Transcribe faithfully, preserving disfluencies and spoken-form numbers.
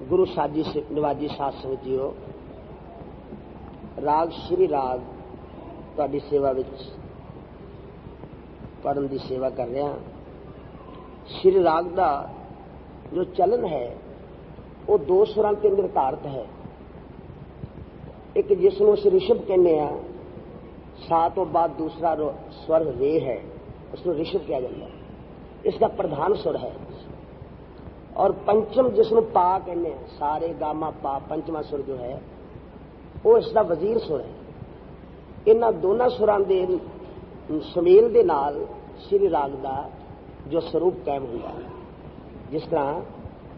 गुरु साजी निवाजी साध संगत जीओ, राग श्री राग तुहाडी सेवा विच पढ़न की सेवा कर रहा। श्री राग का जो चलन है वो दो सुरां ते निर्धारित है। एक जिसनों असीं ऋषभ कहने आ, सा तो बाद दूसरा स्वर रे है, उसमें ऋषभ किया जाता है, इसका प्रधान सुर है। और पंचम जिसनों पा कहने हैं, सारे गामा पा, पंचमा सुर जो है वो इसका वजीर सुर है। इन्हां दोनों सुरां दे सुमेल दे नाल श्री राग का जो स्वरूप कायम होता है। जिस तरह